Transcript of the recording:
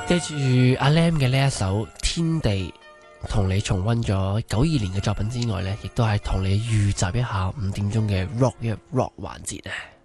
借住阿 Lam 嘅呢一首《天地》，同你重溫咗92年嘅作品之外呢，亦都係同你預習一下5點鐘嘅 Rock 一 Rock 環節啊！